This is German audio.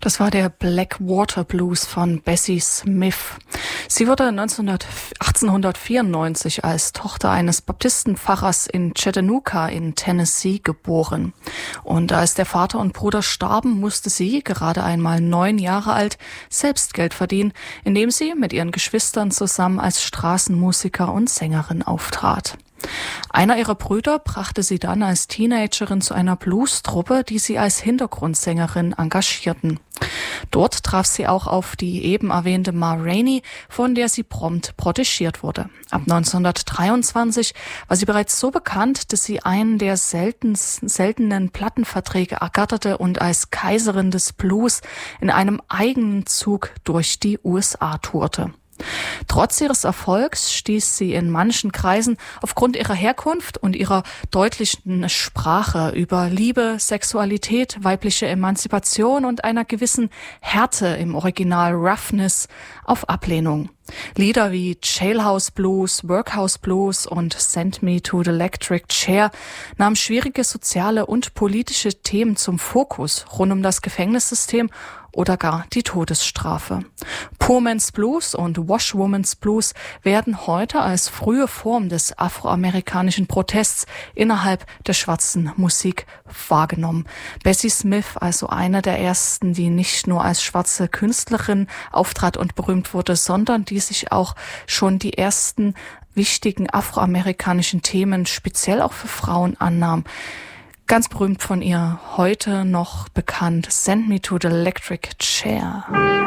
Das war der Blackwater Blues von Bessie Smith. Sie wurde 1894 als Tochter eines Baptistenpfarrers in Chattanooga in Tennessee geboren. Und als der Vater und Bruder starben, musste sie, gerade einmal 9 Jahre alt, selbst Geld verdienen, indem sie mit ihren Geschwistern zusammen als Straßenmusiker und Sängerin auftrat. Einer ihrer Brüder brachte sie dann als Teenagerin zu einer Blues-Truppe, die sie als Hintergrundsängerin engagierten. Dort traf sie auch auf die eben erwähnte Ma Rainey, von der sie prompt protegiert wurde. Ab 1923 war sie bereits so bekannt, dass sie einen der seltenen Plattenverträge ergatterte und als Kaiserin des Blues in einem eigenen Zug durch die USA tourte. Trotz ihres Erfolgs stieß sie in manchen Kreisen aufgrund ihrer Herkunft und ihrer deutlichen Sprache über Liebe, Sexualität, weibliche Emanzipation und einer gewissen Härte, im Original Roughness, auf Ablehnung. Lieder wie Jailhouse Blues, Workhouse Blues und Send Me to the Electric Chair nahmen schwierige soziale und politische Themen zum Fokus rund um das Gefängnissystem oder gar die Todesstrafe. Poor Man's Blues und Washwoman's Blues werden heute als frühe Form des afroamerikanischen Protests innerhalb der schwarzen Musik wahrgenommen. Bessie Smith, also eine der ersten, die nicht nur als schwarze Künstlerin auftrat und berühmt wurde, sondern die sich auch schon die ersten wichtigen afroamerikanischen Themen speziell auch für Frauen annahm. Ganz berühmt von ihr, heute noch bekannt, Send Me to the Electric Chair.